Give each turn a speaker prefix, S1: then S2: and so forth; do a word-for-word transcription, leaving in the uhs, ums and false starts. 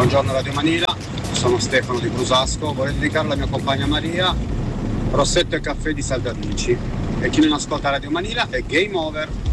S1: Buongiorno Radio Manila, sono Stefano di Brusasco, vorrei dedicare alla mia compagna Maria Rossetto e caffè di Saldavici, e chi non ascolta Radio Manila è game over.